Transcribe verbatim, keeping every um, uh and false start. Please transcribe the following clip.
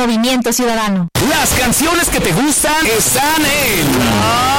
Movimiento Ciudadano. Las canciones que te gustan están en